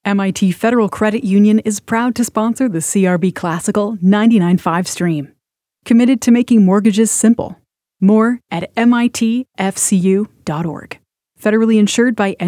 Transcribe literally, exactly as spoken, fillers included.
M I T Federal Credit Union is proud to sponsor the C R B Classical ninety-nine point five stream. Committed to making mortgages simple. More at M I T F C U dot org. Federally insured by